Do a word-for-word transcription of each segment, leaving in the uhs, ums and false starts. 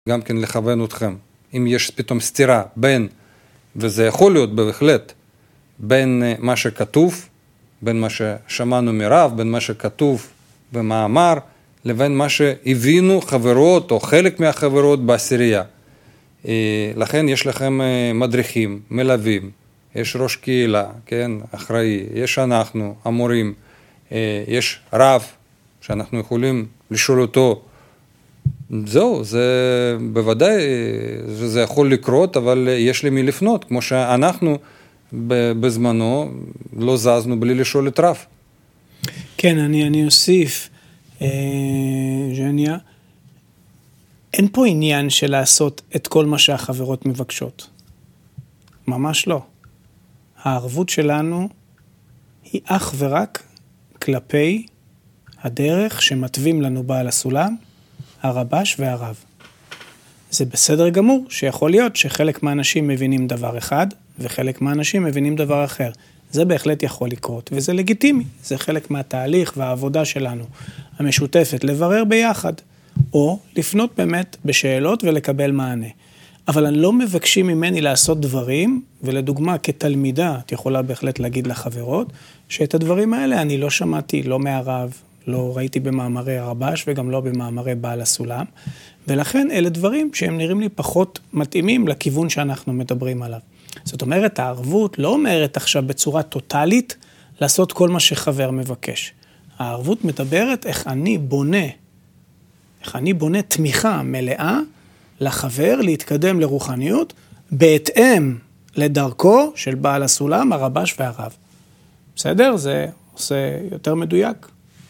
גם כן לכוון אתכם. אם יש פתאום סתירה בין, וזה יכול להיות בהחלט, בין מה שכתוב, בין מה ששמענו מרב, בין מה שכתוב במאמר, לבין מה שהבינו חברות או חלק מהחברות בעשירייה. לכן יש לכם מדריכים, מלווים, יש ראש קהילה, כן, אחראי, יש אנחנו, המורים, יש רב שאנחנו יכולים לשאול אותו, זהו, זה בוודאי, זה יכול לקרות, אבל יש למי לפנות, כמו שאנחנו בזמנו לא זזנו בלי לשאול את רב. כן, אני, אני אוסיף, ז'ניה, אין פה עניין של לעשות את כל מה שהחברות מבקשות. ממש לא. הערבות שלנו היא אך ורק כלפי הדרך שמתווים לנו בעל הסולם, הרבש והרב. זה בסדר גמור שיכול להיות שחלק מהאנשים מבינים דבר אחד, וחלק מהאנשים מבינים דבר אחר. זה בהחלט יכול לקרות, וזה לגיטימי. זה חלק מהתהליך והעבודה שלנו, המשותפת, לברר ביחד, או לפנות באמת בשאלות ולקבל מענה. אבל אני לא מבקשים ממני לעשות דברים, ולדוגמה כתלמידה, את יכולה בהחלט להגיד לחברות, שאת הדברים האלה אני לא שמעתי, לא מהרב, לא ראיתי במאמרי הרבש, וגם לא במאמרי בעל הסולם, ולכן אלה דברים שהם נראים לי פחות מתאימים לכיוון שאנחנו מדברים עליו. זאת אומרת, הערבות לא אומרת עכשיו בצורה טוטלית לעשות כל מה שחבר מבקש. הערבות מדברת איך אני בונה, איך אני בונה תמיכה מלאה לחבר להתקדם לרוחניות, בהתאם לדרכו של בעל הסולם, הרבש והרב. בסדר? זה עושה יותר מדויק.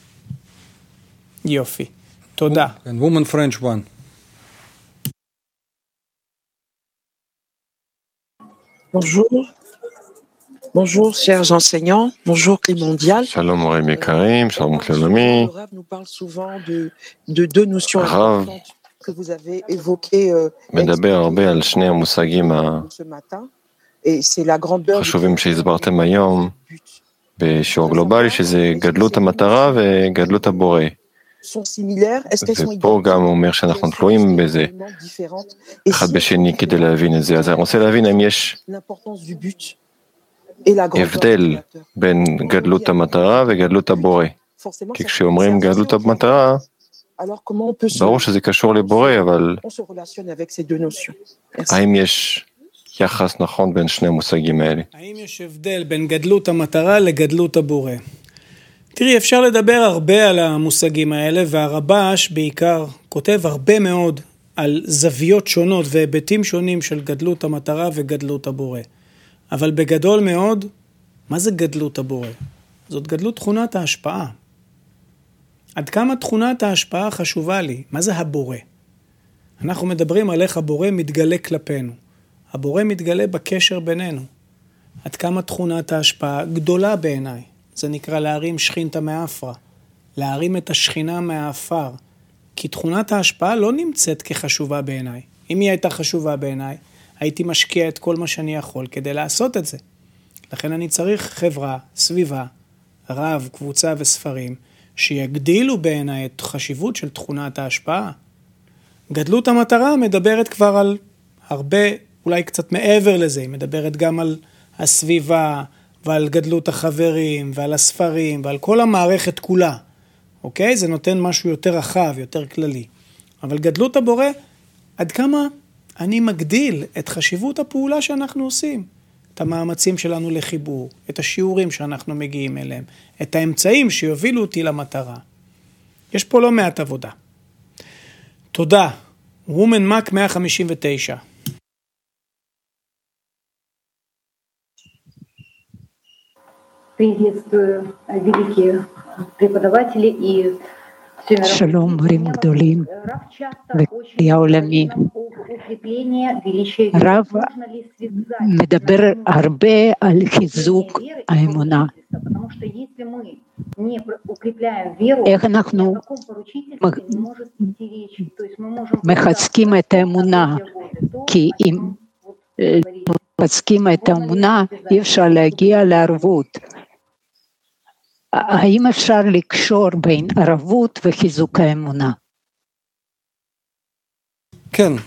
יופי. תודה. And woman French one. Bonjour. Bonjour, chers enseignants. Bonjour, Clé Mondial. שלום מורים יקרים, שלום כללמי. Le Rav nous parle souvent de, de deux notions הרב importantes que vous avez évoquées euh, מדבר הרבה על שני המושגים ce matin. Et c'est la grandeur החשובים שהסברתם היום בשיעור גלובלי, שזה גדלות המטרה וגדלות הבורא. sont similaires. Est-ce qu'elles sont ופה גם הוא אומר שאנחנו תלויים בזה אחד בשני כדי להבין את זה. אז אני רוצה להבין אם יש l'importance du but et la grandeur הבדל בין גדלות המטרה וגדלות הבורא. כי כשאומרים גדלות המטרה, alors comment on peut se ברור שזה קשור לבורא, אבל on se relationne avec ces deux notions. Merci. האם יש יחס נכון בין שני המושגים האלה? האם יש הבדל בין גדלות המטרה לגדלות הבורא? תראי, אפשר לדבר הרבה על המושגים האלה, והרבש בעיקר כותב הרבה מאוד על זוויות שונות והיבטים שונים של גדלות המטרה וגדלות הבורא. אבל בגדול מאוד, מה זה גדלות הבורא? זאת גדלות תכונת ההשפעה. עד כמה תכונת ההשפעה חשובה לי? מה זה הבורא? אנחנו מדברים על איך הבורא מתגלה כלפינו. הבורא מתגלה בקשר בינינו. עד כמה תכונת ההשפעה גדולה בעיניי. זה נקרא להרים שכינתה מאפרה. להרים את השכינה מהאפר. כי תכונת ההשפעה לא נמצאת כחשובה בעיניי. אם היא הייתה חשובה בעיניי, הייתי משקיע את כל מה שאני יכול כדי לעשות את זה. לכן אני צריך חברה, סביבה, רב, קבוצה וספרים, שיגדילו בעיניי את חשיבות של תכונת ההשפעה. גדלות המטרה מדברת כבר על הרבה, אולי קצת מעבר לזה, היא מדברת גם על הסביבה, ועל גדלות החברים, ועל הספרים, ועל כל המערכת כולה. אוקיי? זה נותן משהו יותר רחב, יותר כללי. אבל גדלות הבורא, עד כמה אני מגדיל את חשיבות הפעולה שאנחנו עושים. את המאמצים שלנו לחיבור, את השיעורים שאנחנו מגיעים אליהם, את האמצעים שיובילו אותי למטרה. יש פה לא מעט עבודה. תודה. רומן מק מאה חמישים ותשע. Приветствую великие преподаватели и שלום מורים גדולים וקריאה עולמי. הרב מדבר הרבה על חיזוק האמונה. איך אנחנו מחזקים את האמונה, כי אם מחזקים את האמונה אי אפשר להגיע לערבות. האם אפשר לקשור בין ערבות וחיזוק האמונה? כן,